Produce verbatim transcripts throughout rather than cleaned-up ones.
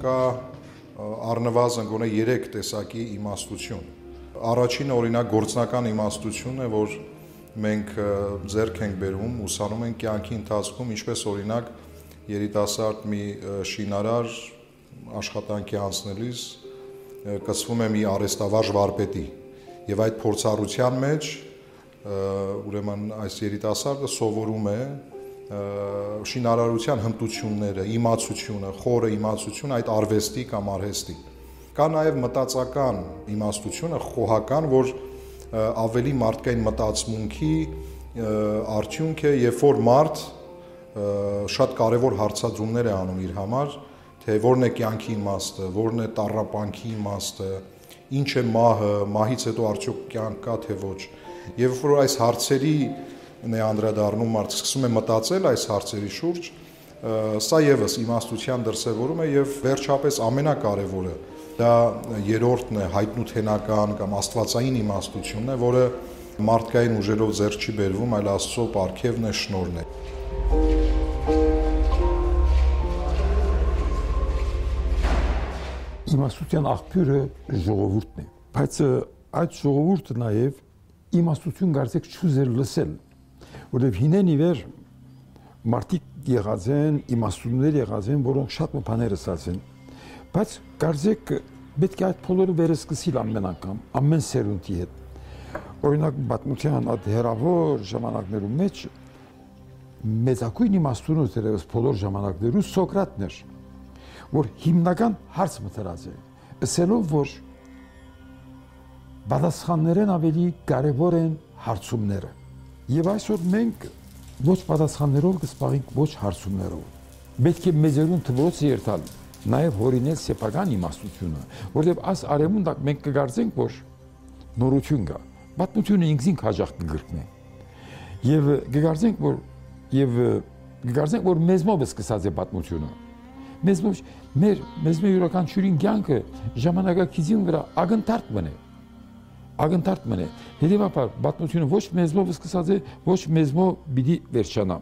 կա առնվազն գոնե երեք տեսակի իմաստություն։ Առաջինը օրինակ գործնական իմաստությունն է, որ մենք ձեռք ենք բերում, ուսանում ենք կյանքի ընթացքում, ինչպես օրինակ երիտասարդ մի շինարար աշխատանքի անցնելիս կցվում է մի արհեստավարժ վարպետի եւ այդ փորձառության մեջ ուրեմն այս երիտասարդը սովորում է շինարարության հմտությունները, իմացությունը, խորը իմացությունը այդ արվեստի կամ արհեստի։ Կա նաև մտածական իմաստությունը, խոհական, որ ավելի մարդկային մտածմունքի արդյունք է, երբ որ մարդ շատ կարևոր հարցադրումներ է անում իր համար, թե որն է կյանքի իմաստը, որն է տառապանքի իմաստը, ինչ է մահը, մահից հետո արդյոք կյանք կա թե ոչ։ Եվ որ այս հարցերի է անդրադառնում, մարդը սկսում է մտածել այս հարցերի շուրջ, սա եւս իմաստության դրսևորում է եւ վերջապես ամենակարևորը դա երրորդն է, հայտնութենական կամ աստվածային իմաստությունն է, որը մարդկային ուժերով ձեռք չի բերվում, այլ Աստծո պարգևն է, շնորհն է։ Իմաստության աղբյուրը ժողովուրդն է, բայց այդ ժողովուրդը նաև իմաստություն կարծեք չուզեր լսել, որովհետև հինեն ի վեր մարդիկ եղած են, իմաստուններ եղած են, որոնք շատ բաներ ասած են, բայց կարծեք պետք է այդ բոլորը վերսկսել ամեն անգամ, ամեն սերունդի հետ։ Օրինակ պատմության այդ հերավոր ժամանակներում մեջ մեծակույն իմաստունը դերևս բոլոր ժամանակներում Սոկրատն էր, որ հիմնական հարց մտած է, ասելով, որ պատասխաններն ավելի կարևոր են հարցումները։ Եվ այսօր մենք ոչ պատասխաններով կսպաղենք, ոչ հարցումներով։ Պետք է մեծերուն թվոցը երթալ, նաև հորինել սեփական իմաստությունը, որովհետև այս արևմուտք մենք կգործենք, որ նորություն կա։ Պատմությունը ինքնին հաջող կգրկնի։ Եվ կգործենք, որ եւ կգործենք, որ մեզմով է սկսած է պատմությունը։ Մեզմով մեր մեզմե յուրաքանչյուրին կյանքը ժամանակակիցին վրա ակնթարթ մնե։ Ակնթարթ մնե։ Հետևաբար պատմությունը ոչ մեզմով սկսած է, ոչ մեզմով պիտի վերջանա։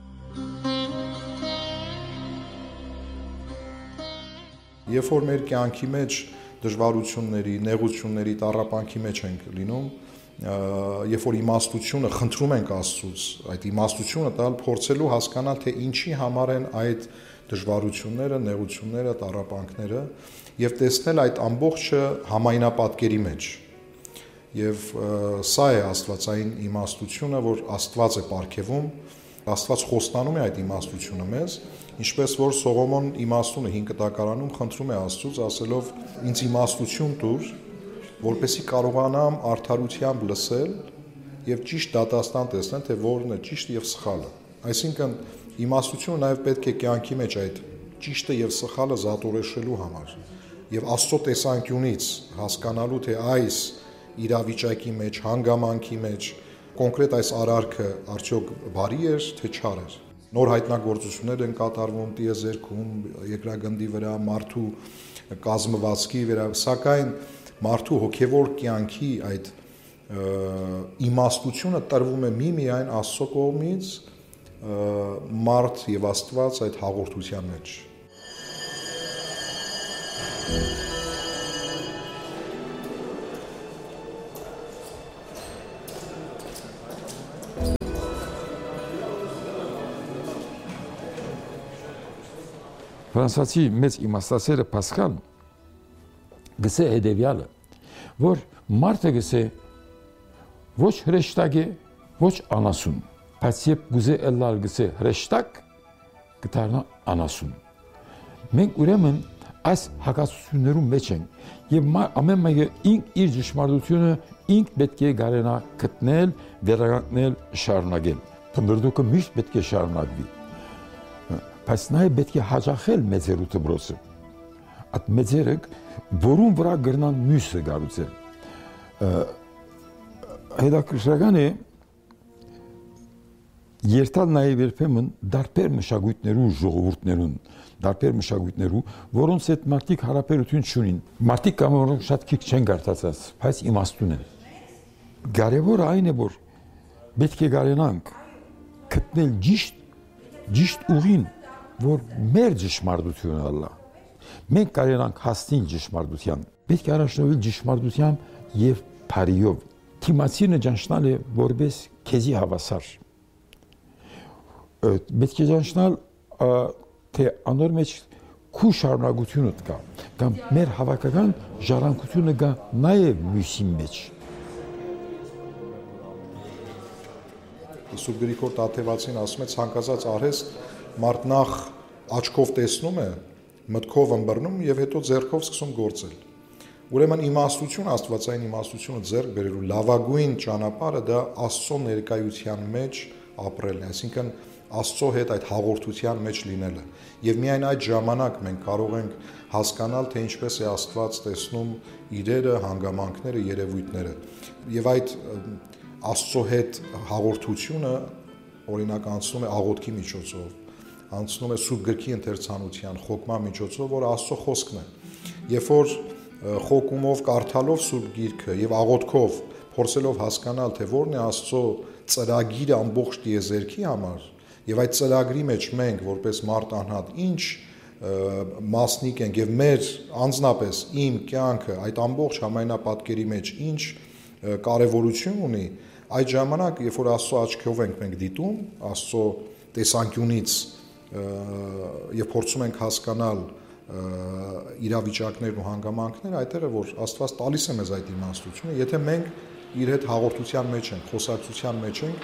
Երբ որ մեր կյանքի մեջ դժվարությունների, նեղությունների, տառապանքի մեջ ենք լինում, երբ որ իմաստությունը խնդրում ենք Աստծուց, այդ իմաստությունը տալ, փորձելու հասկանալ, թե ինչի համար են այդ դժվարությունները, նեղությունները, տառապանքները եւ տեսնել այդ ամբողջը համայնապատկերի մեջ։ Եվ սա է աստվածային իմաստությունը, որ Աստված է պարգևում, Աստված խոստանում է այդ իմաստությունը մեզ, ինչպես որ Սողոմոն իմաստունը հին կտակարանում խնդրում է Աստծուց, ասելով. «Ինձ իմաստություն տուր, որպեսզի կարողանամ արդարությամբ լսել եւ ճիշտ դատաստան տեսնել, թե որն է ճիշտ եւ սխալը»։ Այսինքն իմաստությունը նաև պետք է կյանքի մեջ այդ ճիշտը եւ սխալը զատորոշելու համար եւ Աստծո տեսանկյունից հասկանալու, թե այս իրավիճակի մեջ, հանգամանքի մեջ կոնկրետ այս արարքը արդյոք բարի էր, թե չար էր։ Նոր հայտնագործություններ են կատարվում տիեզերքում, երկրագնդի վրա, մարդու կազմվածքի վրա, սակայն մարդու հոգևոր կյանքի այդ իմաստությունը տրվում է միմիայն Աստծո կողմից, մարդ եւ Աստված այդ հաղորդության մեջ։ Ֆրանսացի մեծ իմաստասերը Պասկալ գսե հետևյալը, որ մարդը գսե ոչ հրեշտակ է, ոչ անասուն, բայց երբ գուզե ելլալ գսե հրեշտակ, կդառնա անասուն։ Մենք ուրեմն այս հակասություններում մեջ ենք եւ ամեն մեկը իր ճշմարտությունը ինք պետք է գարենա գտնել, վերականգնել, շարունակել։ Փնտրտուքը միշտ պետք է շարունակվի։ Բայց նաև պետք է հաջախել մեծերու դբրոցը։ Այդ մեծերը, որուն վրա գրնան մյուսը գառուցել։ Հետաքրքրական է երթալ նաև երբեմն դարբեր մշակույթներու ժողովուրդներուն, դարբեր մշակույթներու, որոնց հետ մարդիկ հարաբերություն չունին։ Մարդիկ կամ որոնք շատ քիչ չեն գարտացած, բայց իմաստուն են։ Կարևորը այն է, որ պետք է գարենանք գտնել ճիշտ ճիշտ ուղին, որ մեր ճշմարտությունը ալա։ Մենք կարող ենք հասնել ճշմարտության։ Պետք է առաջնորդել ճշմարտությամբ եւ բարիով։ Թիմացինը ճանչնալ է որպես քեզի հավասար։ Պետք է ճանչնալ թե անոր մեջ քու շարունակությունը կա, կամ մեր հավաքական ժառանգությունը կա նաեւ մյուսի մեջ։ Սուրբ Գրիգոր Տաթևացին ասում է ցանկացած արհեստ մարդ նախ աչքով տեսնում է, մտքով ըմբռնում եւ հետո ձեռքով սկսում գործել։ Ուրեմն իմաստություն, աստվածային իմաստությունը ձեռք բերելու լավագույն ճանապարհը դա Աստծո ներկայության մեջ ապրելն է, այսինքն Աստծո հետ այդ հաղորդության մեջ լինելը։ Եվ միայն այդ ժամանակ մենք կարող ենք հասկանալ, թե ինչպես է Աստված տեսնում իրերը, հանգամանքները, երևույթները։ Եվ այդ Աստծո հետ հաղորդությունը օրինակ անցնում է աղոթքի միջոցով, անցնում է Սուրբ Գրքի ընթերցանության, խոկման միջոցով, որ Աստծո խոսքն է։ Երբ որ խոկումով, կարդալով Սուրբ Գիրքը եւ աղոթքով փորձելով հասկանալ, թե որն է Աստծո ծրագիրը ամբողջ տիեզերքի համար, եւ այդ ծրագրի մեջ մենք որպես մարդ անհատ ինչ մասնիկ ենք եւ մեր անձնապես իմ կյանքը այդ ամբողջ համայնապատկերի մեջ ինչ կարևորություն ունի, այդ ժամանակ, երբ որ Աստծո աչքով ենք մենք դիտում, Աստծո տեսանկյունից եւ փորձում ենք հասկանալ իրավիճակներն ու հանգամանքները, այդտեղ է որ Աստված տալիս է մեզ այդ իմաստությունը, եթե մենք իր հետ հաղորդության մեջ ենք, խոսակցության մեջ ենք,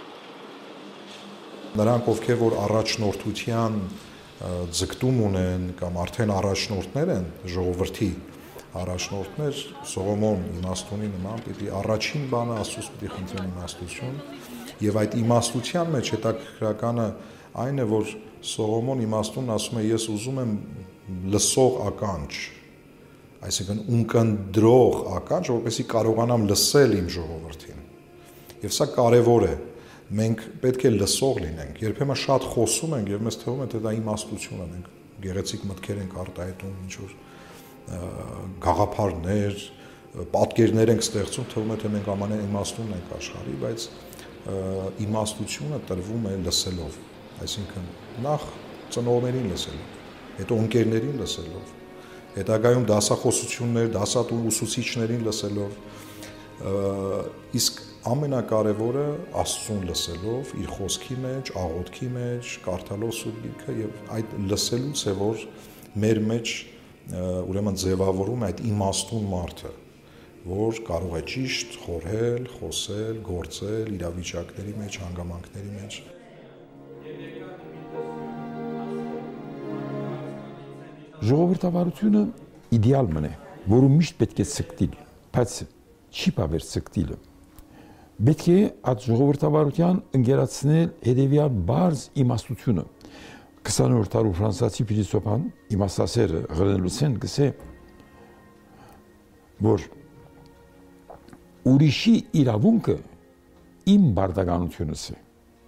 նրանք ովքեր որ առաջնորդության ձգտում ունեն կամ արդեն առաջնորդներ են ժողովրդի առաջնորդներ Սողոմոն իմաստունի նման պիտի առաջին բանը Աստծուց պիտի խնդրեն իմաստություն եւ այդ իմաստության մեջ հետաքրքրականը այն է որ Սողոմոն իմաստունն ասում է ես ուզում եմ լսող ականջ այսինքն ունկնդրող ականջ որպեսզի կարողանամ լսել իմ ժողովրդին եւ սա կարեւոր է մենք պետք է լսող լինենք երբեմն շատ խոսում ենք եւ մեզ թվում է թե դա իմաստություն է մենք գեղեցիկ մտքեր ենք արտահայտում ինչ որ գաղափարներ, պատկերներ ենք ստեղծում, թվում է թե մենք ամենայն իմաստունն ենք աշխարհի, բայց իմաստությունը տրվում է լսելով, այսինքն նախ ծնողներին լսելով, հետո ընկերներին լսելով, հետագայում դասախոսություններ, դասատու ուսուցիչներին լսելով, իսկ ամենակարևորը Աստծուն լսելով, իր խոսքի մեջ, աղոթքի մեջ, կարդալով Սուրբ Գիրքը եւ այդ լսելուց է որ մեր մեջ ուրեմն ձևավորում այդ իմաստուն մարդը, որ կարող է ճիշտ խորհել, խոսել, գործել իրավիճակների մեջ, հանգամանքների մեջ։ Ժողովրդավարությունը իդեալ մն է, որը միշտ պետք է ցկտիլ, բայց չի բավեր ցկտիլը։ Պետք է այդ ժողովրդավարության ընկերացնել հետևյալ բարձ իմաստությունը։ քսանորդ դարու ֆրանսիացի փիլիսոփան իմաստասերը Ռենելուսեն գսե որ ուրիշի իրավունքը իմ բարդականությունս է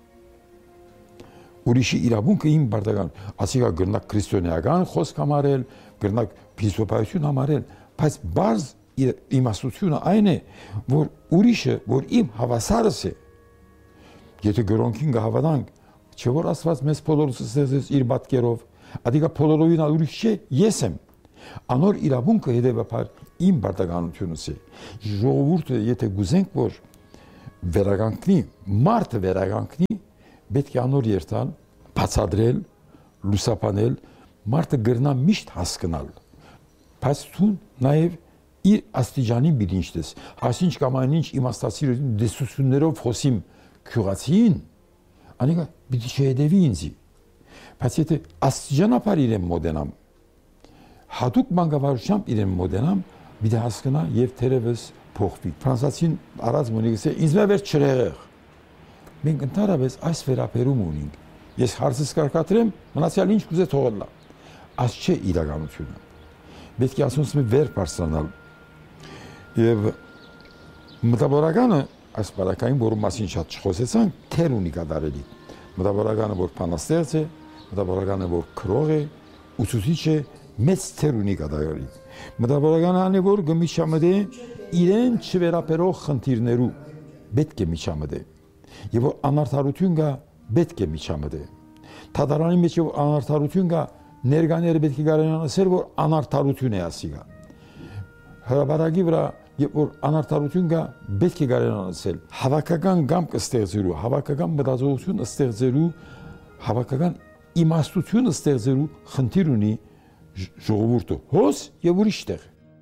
ուրիշի իրավունքը իմ բարդական ասիկա գրնակ քրիստոնեական խոսք համարել գրնակ փիլիսոփայություն համարել բայց բարձ իմաստությունը այն է որ ուրիշը որ իմ հավասարս է եթե գրոնքին գահավանանք Չէ որ Աստված մեզ բոլորս ստեղծեց իր պատկերով, ադիգա բոլորովին ուրիշ չէ, ես եմ։ Անոր իրավունքը հետևաբար իմ բարդականությունս է։ Ժողովուրդը եթե գուզենք որ վերականգնի, մարդը վերականգնի, պետք է անոր երթալ, բացադրել, լուսաբանել, մարդը գրնա միշտ հասկանալ։ Բայց դու նաև իր աստիճանի բիլինչտես, այսինչ կամ այնինչ իմաստացի դեսություններով խոսիմ քյուղացին Անիկա պիտի չհետևի ինձի, բայց եթե աստիճանաբար իրեն մոդենամ, հատուկ մանկավարությամբ իրեն մոդենամ, պիտի հասկանա եւ թերևս փոխվի։ Ֆրանսիացին առած մոնի գսե ինձ մե վեր չրեղեղ։ Մենք ընդհանրապես այս վերապերում ունենք։ Ես հարցս կարկատրեմ, մնացյալ ինչ կուզե թողելա։ Այս չէ իրականությունը։ Պետք է ասոնց մե վեր բարձրանալ։ Եվ մտավորականը այս բարակային որում մասին շատ չխոսեցանք, թեր ունի կատարելի։ Մտավորականը որ փանաստեղծ է, մտավորականը որ քրող է, ուսուցիչ է, մեծ թեր ունի կատարելի։ Մտավորականը անի որ գմիչամդե իրեն չվերապերող խնդիրներու պետք է միջամդե։ Եվ որ անարդարություն կա, պետք է միջամդե։ Թադարանի մեջ որ անարդարություն կա, Ներկաները պետք է կարողանան ասել, որ անարդարություն է ասիգա։ Հրաբարակի վրա, երբ որ անարդարություն կա, պետք է կարողանան ասել, հավաքական կամք ստեղծելու, հավաքական մտածողություն ստեղծելու, հավաքական իմաստություն ստեղծելու խնդիր ունի ժողովուրդը, հոս եւ ուրիշ տեղ։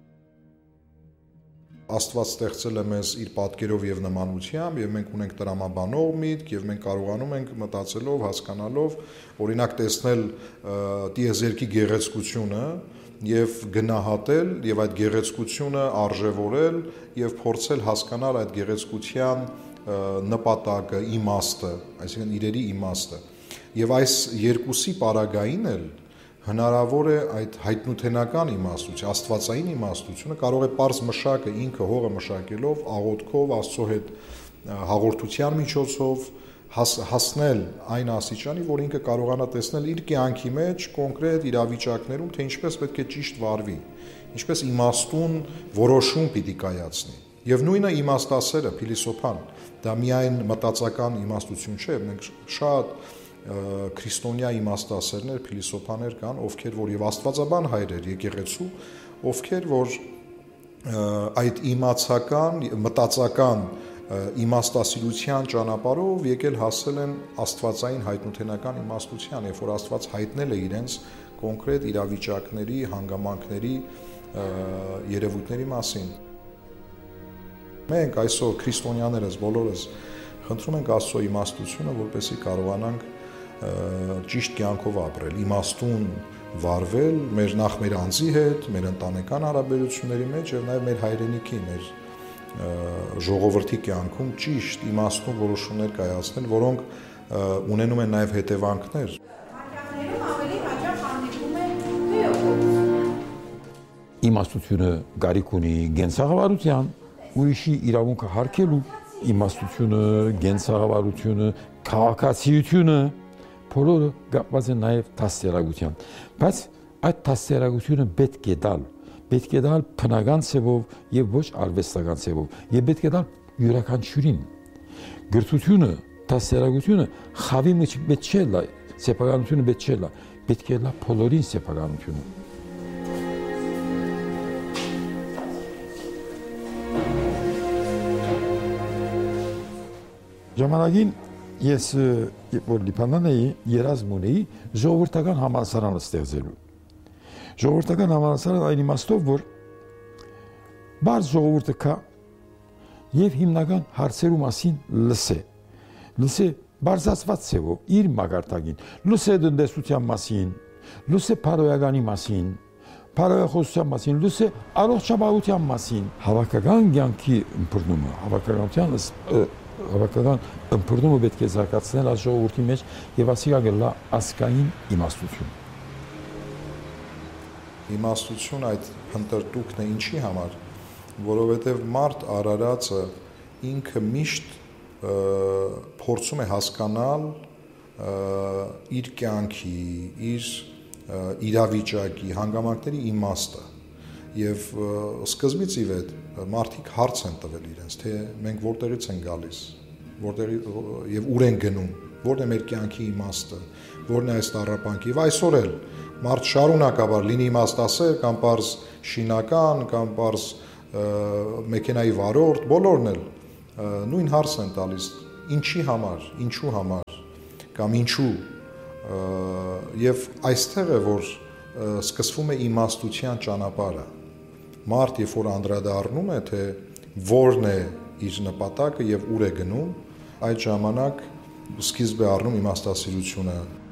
Աստված ստեղծել է մեզ իր պատկերով եւ նմանությամբ եւ մենք ունենք տրամաբանող միտք եւ մենք կարողանում ենք մտածելով, հասկանալով, օրինակ տեսնել տիեզերքի գեղեցկությունը եւ գնահատել եւ այդ գեղեցկությունը արժեվորել եւ փորձել հասկանալ այդ գեղեցկության նպատակը, իմաստը, այսինքն իրերի իմաստը։ Եվ այս երկուսի պարագային էլ հնարավոր է այդ հայտնութենական իմաստություն, աստվածային իմաստությունը կարող է պարզ մշակը ինքը հողը մշակելով, աղոթքով, Աստծո հետ հաղորդության միջոցով հասնել այն աստիճանի, որ ինքը կարողանա տեսնել իր կյանքի մեջ կոնկրետ իրավիճակներում, թե ինչպես պետք է ճիշտ վարվի, ինչպես իմաստուն որոշում պիտի կայացնի։ Եվ նույնը իմաստասերը, փիլիսոփան, դա միայն մտածական իմաստություն չէ, մենք շատ քրիստոնյա իմաստասերներ, փիլիսոփաներ կան, ովքեր որ եւ աստվածաբան հայրեր եկեղեցու, ովքեր որ այդ իմացական, մտածական իմաստասիրության ճանապարհով եկել հասել են աստվածային հայտնութենական իմաստության, երբ որ Աստված հայտնել է իրենց կոնկրետ իրավիճակների, հանգամանքների, երևույթների մասին։ Մենք այսօր քրիստոնյաներս բոլորս խնդրում ենք Աստծո իմաստությունը, որպեսզի կարողանանք ճիշտ կյանքով ապրել, իմաստուն վարվել մեր նախ մեր անձի հետ, մեր ընտանեկան հարաբերությունների մեջ եւ նաեւ մեր հայրենիքի, մեր ժողովրդի կյանքում ճիշտ իմաստուն որոշումներ կայացնել, որոնք ունենում են նաեւ հետևանքներ։ Իմաստությունը գարիք ունի գենցաղավարության, ուրիշի իրավունքը հարգելու, իմաստությունը, գենցաղավարությունը, քաղաքացիությունը բոլորը կապված են նաև դաստիարակության, բայց այդ դաստիարակությունը պետք է տալ, պետք է տալ բնական ցևով եւ ոչ արվեստական ցևով, եւ պետք է տալ յուրաքանչյուրին։ Գրթությունը, դաստիարակությունը խավի մեջ պետք չէ լա, սեփականությունը պետք չէ լա, պետք է լա բոլորին սեփականությունը։ Ժամանակին ես երբ որ Լիբանան էի, երազմ ունեի ժողովրդական համալսարան ստեղծելու։ Ժողովրդական համալսարան այն իմաստով, որ բարձ ժողովուրդը կա եւ հիմնական հարցերու մասին լսե։ Լսե բարձրացված ցևով իր մագարտակին, լսե տնտեսության մասին, լսե բարոյականի մասին, բարոյախոսության մասին, լսե առողջապահության մասին, հավաքական կյանքի ըմբռնումը, հավաքականության հավաքական ըմբռնումը պետք է զարգացնել այս ժողովրդի մեջ եւ ասիգա գլա ասկային իմաստություն։ Իմաստություն այդ հնդրտուքն է ինչի համար, որովհետեւ մարդ արարածը ինքը միշտ փորձում է հասկանալ իր կյանքի, իր իրավիճակի, հանգամանքների իմաստը եւ սկզբից ի վեր մարդիկ հարց են տվել իրենց, թե մենք որտեղից ենք գալիս, որտեղի եւ ուր են գնում, որն է մեր կյանքի իմաստը, որն է այս տառապանքի եւ այսօր էլ մարդ շարունակաբար լինի իմաստասեր կամ պարզ շինական կամ պարզ մեքենայի վարորդ, բոլորն էլ նույն հարցն են տալիս, ինչի համար, ինչու համար կամ ինչու եւ այստեղ է որ սկսվում է իմաստության ճանապարհը։ Մարդ երբ որ անդրադառնում է, թե որն է իր նպատակը եւ ուր է գնում, այդ ժամանակ սկիզբ է առնում իմաստասիրությունը